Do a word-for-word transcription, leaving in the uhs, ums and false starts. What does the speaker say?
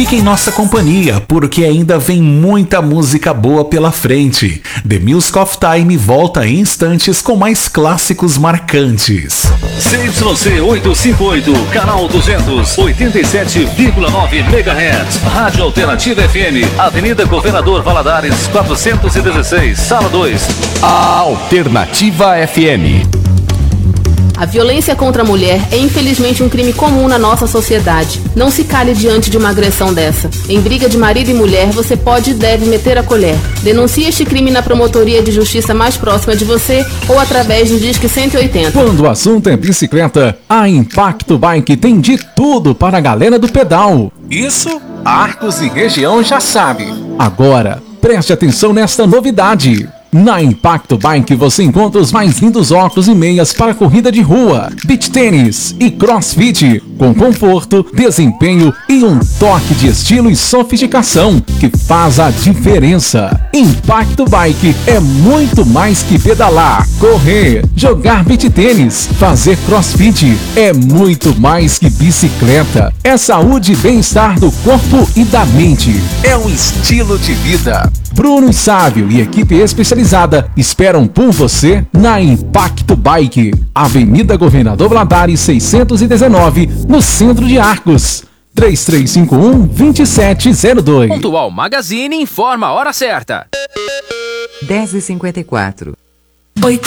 Fique em nossa companhia, porque ainda vem muita música boa pela frente. The Music of Time volta em instantes com mais clássicos marcantes. C Y C oitocentos e cinquenta e oito, canal duzentos, oitenta e sete vírgula nove megahertz. Rádio Alternativa F M, Avenida Governador Valadares, quatrocentos e dezesseis, Sala dois. A Alternativa F M. A violência contra a mulher é infelizmente um crime comum na nossa sociedade. Não se cale diante de uma agressão dessa. Em briga de marido e mulher, você pode e deve meter a colher. Denuncie este crime na promotoria de justiça mais próxima de você ou através do Disque cento e oitenta. Quando o assunto é bicicleta, a Impacto Bike tem de tudo para a galera do pedal. Isso, Arcos e região já sabe. Agora, preste atenção nesta novidade. Na Impacto Bike você encontra os mais lindos óculos e meias para corrida de rua, beach tênis e crossfit, com conforto, desempenho e um toque de estilo e sofisticação que faz a diferença. Impacto Bike é muito mais que pedalar, correr, jogar beach tênis, fazer crossfit. É muito mais que bicicleta. É saúde e bem-estar do corpo e da mente. É um estilo de vida. Bruno e Sávio e equipe especializada esperam por você na Impacto Bike, Avenida Governador Valadares seiscentos e dezenove, no centro de Arcos. três três cinco um, dois sete zero dois. Pontual Magazine informa a hora certa. dez e cinquenta e quatro. Oi,